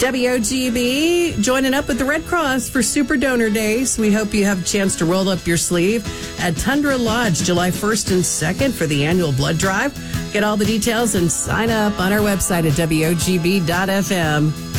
WOGB joining up with the Red Cross for Super Donor Days. We hope you have a chance to roll up your sleeve at Tundra Lodge July 1st and 2nd for the annual blood drive. Get all the details and sign up on our website at WOGB.FM.